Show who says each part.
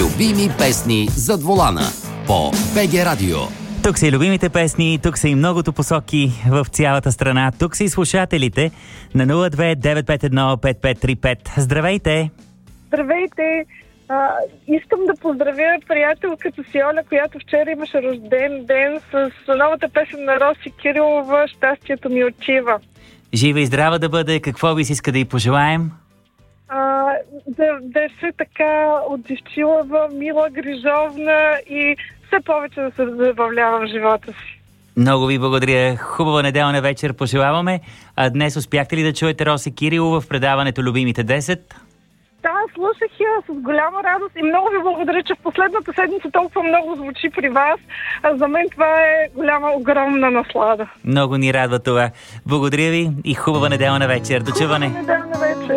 Speaker 1: Любими песни зад волана по БГ Радио.
Speaker 2: Тук са и любимите песни, тук са и многото посоки в цялата страна. Тук са и слушателите на 02-951-5535. Здравейте!
Speaker 3: Здравейте! Искам да поздравя приятелката си Оля, която вчера имаше рожден ден с новата песен на Роси Кирилова "Щастието ми отчива".
Speaker 2: Жива и здрава да бъде. Какво ви се иска да й пожелаем?
Speaker 3: Да е все така отзивчилава, мила, грижовна и все повече да се забавлява в живота си.
Speaker 2: Много ви благодаря. Хубава неделна вечер пожелаваме. А днес успяхте ли да чуете Роси Кирилова в предаването "Любимите 10"?
Speaker 3: Да, слушах я с голяма радост и много ви благодаря, че в последната седмица толкова много звучи при вас. За мен това е огромна наслада.
Speaker 2: Много ни радва това. Благодаря ви и хубава неделна вечер. До чуване!